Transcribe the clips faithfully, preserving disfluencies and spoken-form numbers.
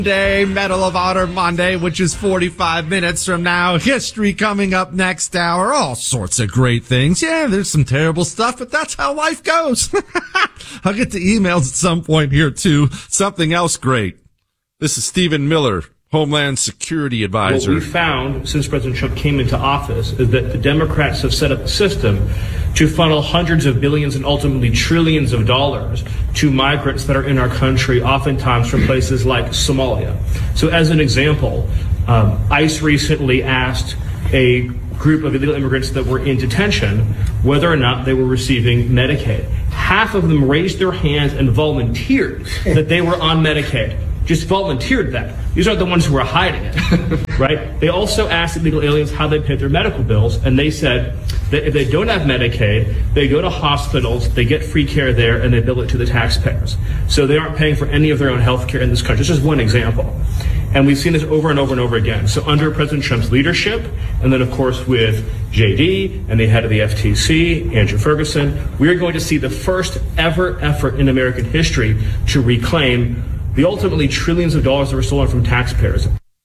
Day, Medal of Honor Monday, which is forty-five minutes from now. History coming up next hour. All sorts of great things. Yeah, there's some terrible stuff, but that's how life goes. I'll get to emails at some point here, too. Something else great. This is Stephen Miller, Homeland Security Advisor. What we found since President Trump came into office is that the Democrats have set up a system to funnel hundreds of billions and ultimately trillions of dollars to migrants that are in our country, oftentimes from places like Somalia. So as an example, um, ICE recently asked a group of illegal immigrants that were in detention whether or not they were receiving Medicaid. Half of them raised their hands and volunteered that they were on Medicaid. Just volunteered that. These aren't the ones who are hiding it, right? They also asked illegal aliens how they paid their medical bills, and they said that if they don't have Medicaid, they go to hospitals, they get free care there, and they bill it to the taxpayers. So they aren't paying for any of their own health care in this country. It's just one example. And we've seen this over and over and over again. So under President Trump's leadership, and then, of course, with J D and the head of the F T C, Andrew Ferguson, we're going to see the first ever effort in American history to reclaim the ultimately trillions of dollars that were stolen from taxpayers.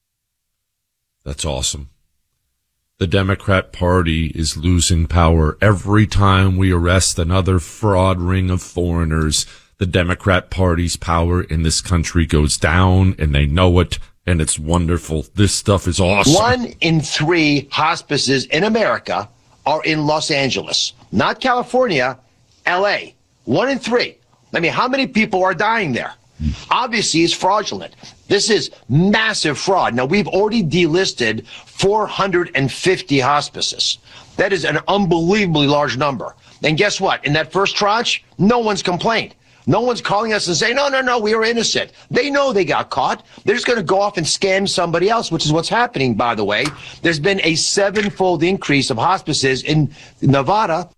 That's awesome. The Democrat Party is losing power. Every time we arrest another fraud ring of foreigners, the Democrat Party's power in this country goes down, and they know it, and it's wonderful. This stuff is awesome. One in three hospices in America are in Los Angeles, not California, L A. One in three. I mean, how many people are dying there? Obviously, it's fraudulent. This is massive fraud. Now, we've already delisted four hundred fifty hospices. That is an unbelievably large number. And guess what? In that first tranche, no one's complained. No one's calling us and saying, no, no, no, we were innocent. They know they got caught. They're just going to go off and scam somebody else, which is what's happening, by the way. There's been a sevenfold increase of hospices in Nevada.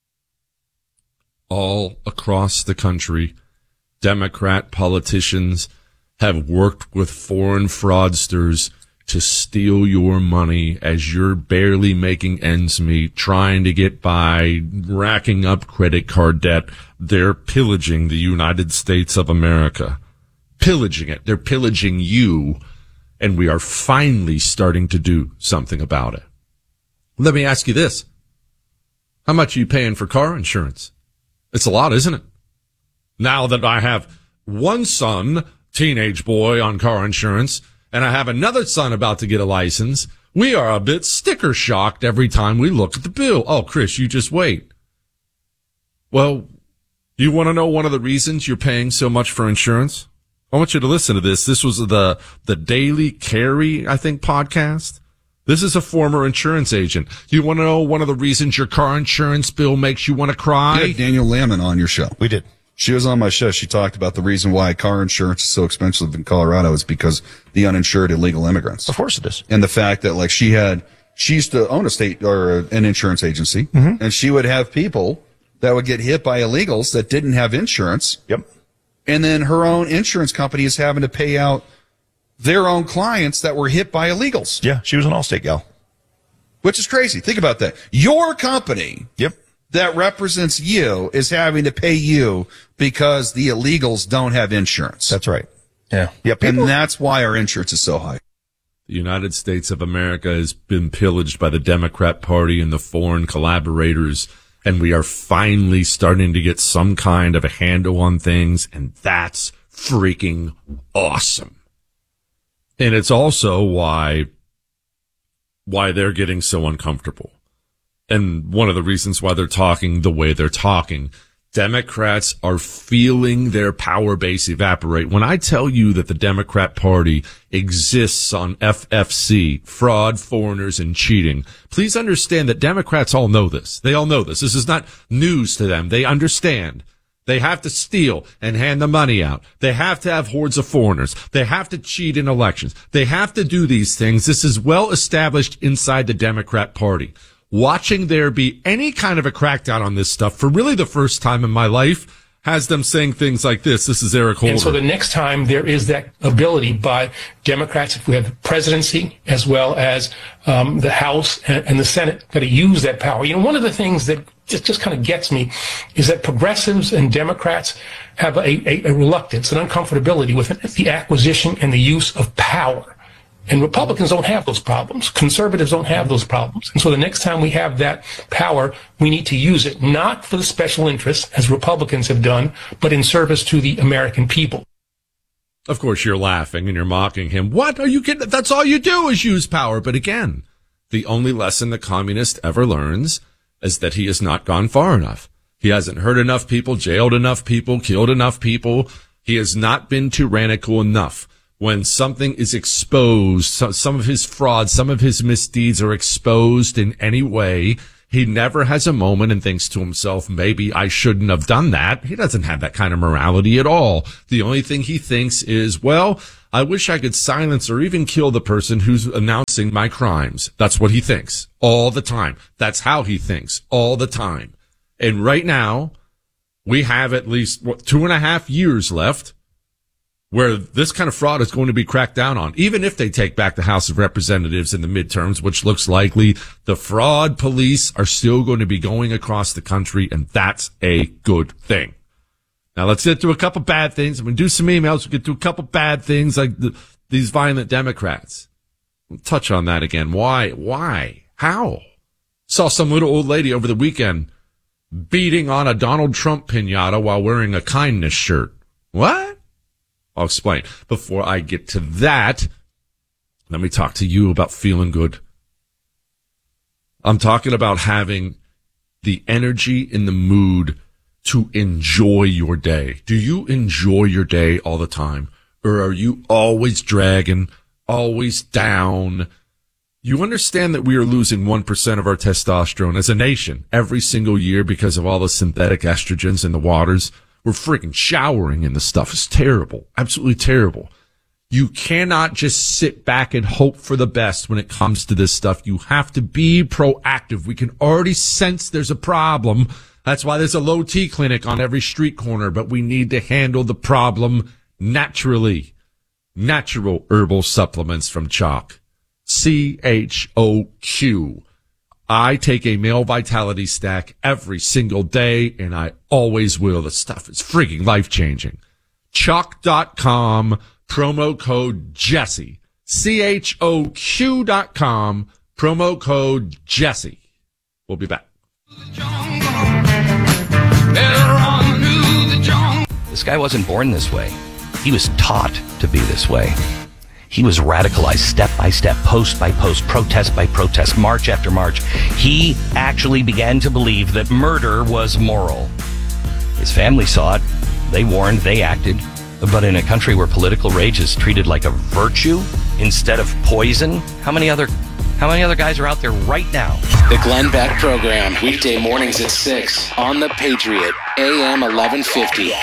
All across the country, Democrat politicians have worked with foreign fraudsters to steal your money as you're barely making ends meet, trying to get by, racking up credit card debt. They're pillaging the United States of America. Pillaging it. They're pillaging you, and we are finally starting to do something about it. Let me ask you this. How much are you paying for car insurance? It's a lot, isn't it? Now that I have one son, teenage boy, on car insurance, and I have another son about to get a license, we are a bit sticker shocked every time we look at the bill. Oh, Chris, you just wait. Well, you want to know one of the reasons you're paying so much for insurance? I want you to listen to this. This was the, the Daily Carry, I think, podcast. This is a former insurance agent. You want to know one of the reasons your car insurance bill makes you want to cry? You had Daniel Lamon on your show. We did. She was on my show. She talked about the reason why car insurance is so expensive in Colorado is because the uninsured illegal immigrants. Of course it is. And the fact that, like, she had, she used to own a state or an insurance agency, mm-hmm. and she would have people that would get hit by illegals that didn't have insurance. Yep. And then her own insurance company is having to pay out their own clients that were hit by illegals. Yeah, she was an Allstate gal. Which is crazy. Think about that. Your company. Yep. That represents you is having to pay you because the illegals don't have insurance. That's right. Yeah. Yeah. People- and that's why our insurance is so high. The United States of America has been pillaged by the Democrat Party and the foreign collaborators, and we are finally starting to get some kind of a handle on things, and that's freaking awesome. And it's also why, why they're getting so uncomfortable. And one of the reasons why they're talking the way they're talking. Democrats are feeling their power base evaporate. When I tell you that the Democrat Party exists on F F C, fraud, foreigners, and cheating, please understand that Democrats all know this. They all know this. This is not news to them. They understand. They have to steal and hand the money out. They have to have hordes of foreigners. They have to cheat in elections. They have to do these things. This is well established inside the Democrat Party. Watching there be any kind of a crackdown on this stuff for really the first time in my life has them saying things like this. This is Eric Holder. And so the next time there is that ability by Democrats, if we have the presidency as well as um, the House and, and the Senate, got to use that power. You know, one of the things that just, just kind of gets me is that progressives and Democrats have a, a, a reluctance, an uncomfortability with the acquisition and the use of power. And Republicans don't have those problems. Conservatives don't have those problems. And so the next time we have that power, we need to use it, not for the special interests, as Republicans have done, but in service to the American people. Of course, you're laughing and you're mocking him. What are you kidding? That's all you do is use power. But again, the only lesson the communist ever learns is that he has not gone far enough. He hasn't hurt enough people, jailed enough people, killed enough people. He has not been tyrannical enough. When something is exposed, so, some of his frauds, some of his misdeeds are exposed in any way, he never has a moment and thinks to himself, maybe I shouldn't have done that. He doesn't have that kind of morality at all. The only thing he thinks is, well, I wish I could silence or even kill the person who's announcing my crimes. That's what he thinks all the time. That's how he thinks all the time. And right now, we have at least what, two and a half years left where this kind of fraud is going to be cracked down on. Even if they take back the House of Representatives in the midterms, which looks likely, the fraud police are still going to be going across the country, and that's a good thing. Now let's get to a couple bad things. I'm going to do some emails. We'll get to a couple bad things like the, these violent Democrats. We'll touch on that again. Why? Why? How? Saw some little old lady over the weekend beating on a Donald Trump piñata while wearing a kindness shirt. What? I'll explain. Before I get to that, let me talk to you about feeling good. I'm talking about having the energy and the mood to enjoy your day. Do you enjoy your day all the time? Or are you always dragging, always down? You understand that we are losing one percent of our testosterone as a nation every single year because of all the synthetic estrogens in the waters. We're freaking showering in the stuff. It's terrible. Absolutely terrible. You cannot just sit back and hope for the best when it comes to this stuff. You have to be proactive. We can already sense there's a problem. That's why there's a low T clinic on every street corner, but we need to handle the problem naturally. Natural herbal supplements from Choq. C H O Q. I take a male vitality stack every single day, and I always will. The stuff is freaking life-changing. Choq dot com, promo code Jesse. C H O Q dot com, promo code Jesse. We'll be back. This guy wasn't born this way. He was taught to be this way. He was radicalized step by step, post by post, protest by protest, march after march. He actually began to believe that murder was moral. His family saw it. They warned, they acted. But in a country where political rage is treated like a virtue instead of poison, how many other how many other guys are out there right now? The Glenn Beck Program, weekday mornings at six on The Patriot, A M eleven fifty.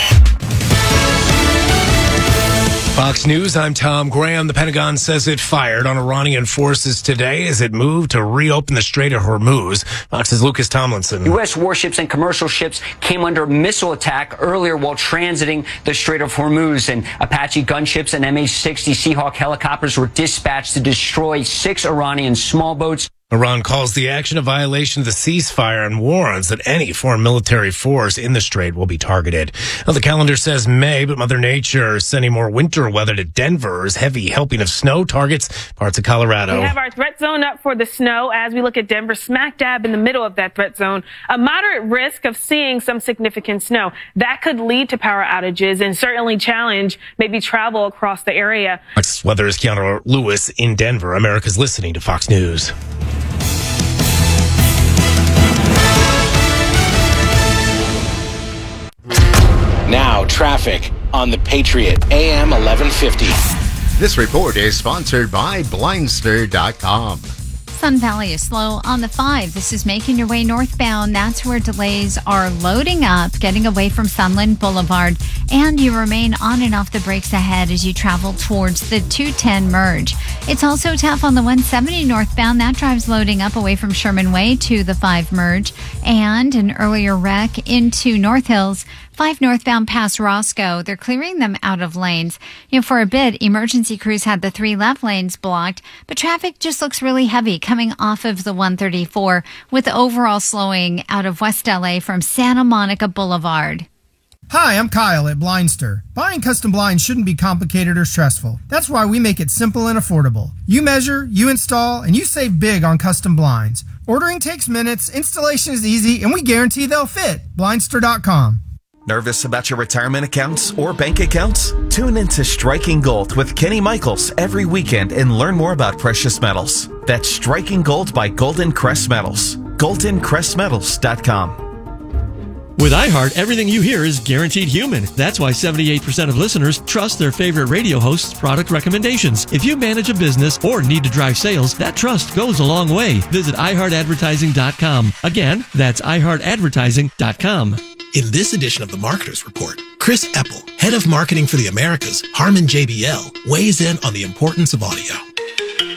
Fox News, I'm Tom Graham. The Pentagon says it fired on Iranian forces today as it moved to reopen the Strait of Hormuz. Fox's Lucas Tomlinson. U S warships and commercial ships came under missile attack earlier while transiting the Strait of Hormuz, and Apache gunships and M H sixty Seahawk helicopters were dispatched to destroy six Iranian small boats. Iran calls the action a violation of the ceasefire and warns that any foreign military force in the strait will be targeted. Well, the calendar says May, but Mother Nature is sending more winter weather to Denver as heavy helping of snow targets parts of Colorado. We have our threat zone up for the snow as we look at Denver, smack dab in the middle of that threat zone. A moderate risk of seeing some significant snow. That could lead to power outages and certainly challenge maybe travel across the area. Fox Weather is Keanu Lewis in Denver. America's listening to Fox News. Now, traffic on The Patriot, A M eleven fifty. This report is sponsored by Blindster dot com. Sun Valley is slow on the five. This is making your way northbound. That's where delays are loading up, getting away from Sunland Boulevard. And you remain on and off the brakes ahead as you travel towards the two ten merge. It's also tough on the one seventy northbound. That drives loading up away from Sherman Way to the five merge. And an earlier wreck into North Hills five northbound past Roscoe. They're clearing them out of lanes. You know, for a bit, emergency crews had the three left lanes blocked, but traffic just looks really heavy coming off of the one thirty-four, with overall slowing out of West L A from Santa Monica Boulevard. Hi, I'm Kyle at Blindster. Buying custom blinds shouldn't be complicated or stressful. That's why we make it simple and affordable. You measure, you install, and you save big on custom blinds. Ordering takes minutes, installation is easy, and we guarantee they'll fit. Blindster dot com. Nervous about your retirement accounts or bank accounts? Tune into Striking Gold with Kenny Michaels every weekend and learn more about precious metals. That's Striking Gold by Golden Crest Metals. golden crest metals dot com. With iHeart, everything you hear is guaranteed human. That's why seventy-eight percent of listeners trust their favorite radio host's product recommendations. If you manage a business or need to drive sales, that trust goes a long way. Visit i heart advertising dot com. Again, that's i heart advertising dot com. In this edition of the Marketer's Report, Chris Epple, head of marketing for the Americas, Harman J B L, weighs in on the importance of audio.